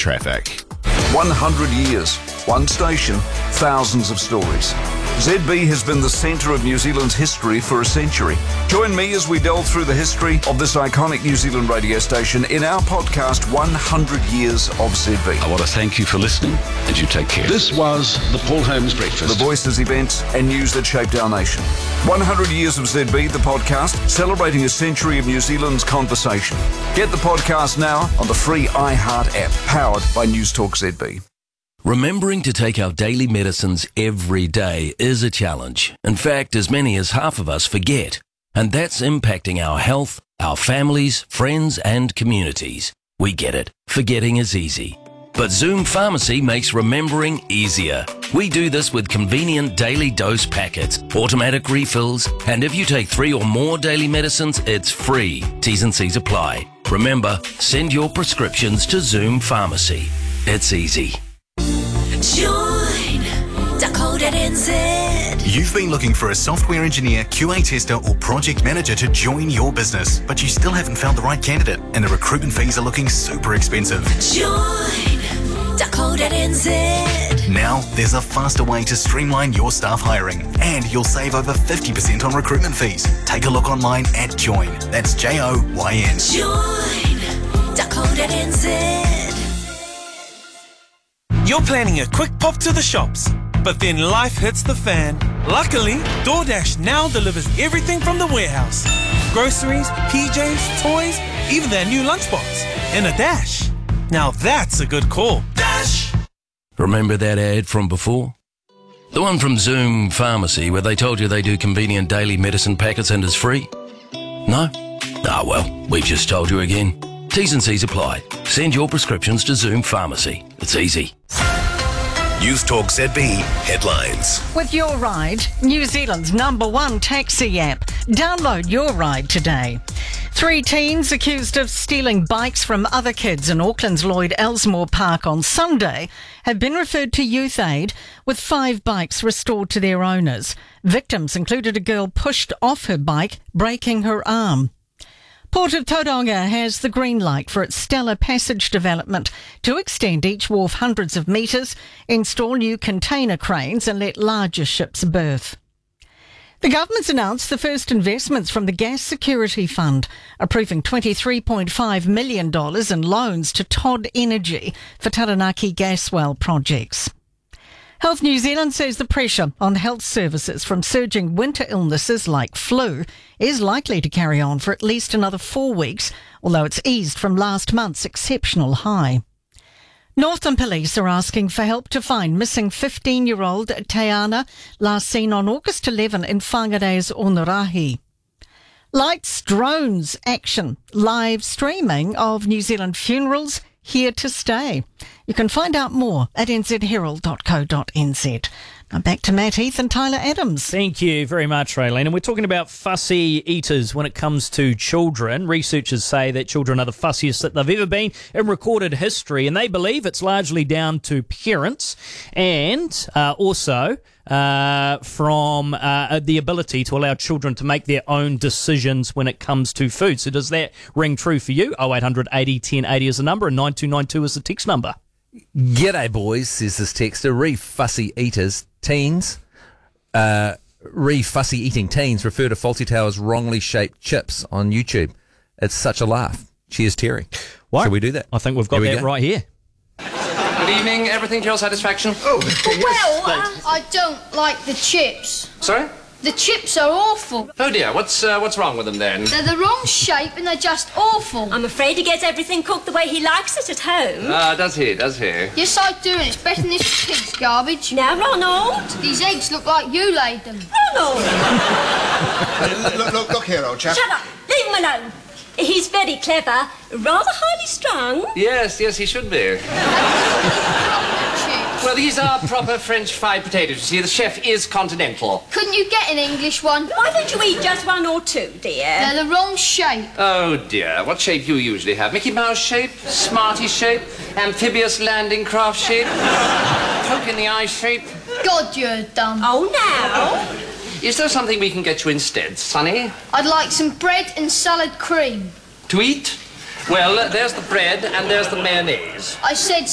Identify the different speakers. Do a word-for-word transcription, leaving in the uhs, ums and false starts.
Speaker 1: traffic.
Speaker 2: one hundred years, one station, thousands of stories. Z B has been the centre of New Zealand's history for a century. Join me as we delve through the history of this iconic New Zealand radio station in our podcast, one hundred years of Z B.
Speaker 3: I want to thank you for listening, and you take care.
Speaker 4: This was the Paul Holmes Breakfast.
Speaker 2: The voices, events and news that shaped our nation. one hundred years of Z B, the podcast, celebrating a century of New Zealand's conversation. Get the podcast now on the free iHeart app, powered by News Talk Z B.
Speaker 5: Remembering to take our daily medicines every day is a challenge. In fact, as many as half of us forget. And that's impacting our health, our families, friends and communities. We get it. Forgetting is easy. But Zoom Pharmacy makes remembering easier. We do this with convenient daily dose packets, automatic refills, and if you take three or more daily medicines, it's free. T's and C's apply. Remember, send your prescriptions to Zoom Pharmacy. It's easy.
Speaker 6: Join Dakota N Z.
Speaker 7: You've been looking for a software engineer, Q A tester or project manager to join your business, but you still haven't found the right candidate and the recruitment fees are looking super expensive.
Speaker 6: Join Dakota N Z.
Speaker 7: Now there's a faster way to streamline your staff hiring and you'll save over fifty percent on recruitment fees. Take a look online at Join. That's J O Y N.
Speaker 6: Join Dakota N Z.
Speaker 8: You're planning a quick pop to the shops, but then life hits the fan. Luckily, DoorDash now delivers everything from the warehouse. Groceries, P Js, toys, even their new lunchbox. In a dash. Now that's a good call. Dash!
Speaker 5: Remember that ad from before? The one from Zoom Pharmacy where they told you they do convenient daily medicine packets and is free? No? Ah, well, we've just told you again. T's and C's apply. Send your prescriptions to Zoom Pharmacy. It's easy.
Speaker 9: News Talk Z B headlines.
Speaker 10: With Your Ride, New Zealand's number one taxi app. Download Your Ride today. Three teens accused of stealing bikes from other kids in Auckland's Lloyd Elsmore Park on Sunday have been referred to Youth Aid, with five bikes restored to their owners. Victims included a girl pushed off her bike, breaking her arm. Port of Tauranga has the green light for its Stella Passage development to extend each wharf hundreds of metres, install new container cranes and let larger ships berth. The government's announced the first investments from the Gas Security Fund, approving twenty-three point five million dollars in loans to Todd Energy for Taranaki gas well projects. Health New Zealand says the pressure on health services from surging winter illnesses like flu is likely to carry on for at least another four weeks, although it's eased from last month's exceptional high. Northern Police are asking for help to find missing fifteen-year-old Teana, last seen on August eleventh in Whangare's Onorahi. Lights, drones, action, live streaming of New Zealand funerals here to stay. You can find out more at n z herald dot co dot n z. Now back to Matt Heath and Tyler Adams.
Speaker 11: Thank you very much, Raylene. And we're talking about fussy eaters when it comes to children. Researchers say that children are the fussiest that they've ever been in recorded history, and they believe it's largely down to parents and uh, also uh, from uh, the ability to allow children to make their own decisions when it comes to food. So does that ring true for you? oh eight hundred eighty ten eighty is the number and nine two nine two is the text number.
Speaker 12: G'day, boys, says this texter. Re fussy eaters, teens, uh, re fussy eating teens refer to Faulty Towers' wrongly shaped chips on YouTube. It's such a laugh. Cheers, Terry.
Speaker 11: What?
Speaker 12: Shall we do that?
Speaker 11: I think we've got
Speaker 12: we
Speaker 11: that
Speaker 12: go.
Speaker 11: right here.
Speaker 13: Good evening. Everything to your satisfaction?
Speaker 14: Oh, well, uh, I don't like the chips.
Speaker 13: Sorry?
Speaker 14: The chips are awful.
Speaker 13: Oh dear. What's uh, what's wrong with them then?
Speaker 14: They're the wrong shape and they're just awful.
Speaker 15: I'm afraid he gets everything cooked the way he likes it at home.
Speaker 13: Ah, uh, does he? Does he?
Speaker 14: Yes, I do, and it's better than this pig's garbage.
Speaker 15: Now, Ronald.
Speaker 14: These eggs look like you laid them.
Speaker 15: Ronald!
Speaker 16: uh, look, look, look here, old chap.
Speaker 15: Shut up. Leave him alone. He's very clever, rather highly strung.
Speaker 13: Yes, yes, he should be. Well, these are proper French fried potatoes. You see, the chef is continental.
Speaker 14: Couldn't you get an English one?
Speaker 15: Why don't you eat just one or two, dear?
Speaker 14: They're the wrong shape.
Speaker 13: Oh, dear. What shape do you usually have? Mickey Mouse shape? Smarty shape? Amphibious landing craft shape? Poke in the eye shape?
Speaker 14: God, you're dumb.
Speaker 15: Oh, now?
Speaker 13: Is there something we can get you instead, Sonny?
Speaker 14: I'd like some bread and salad cream.
Speaker 13: To eat? Well, there's the bread and there's the mayonnaise.
Speaker 14: I said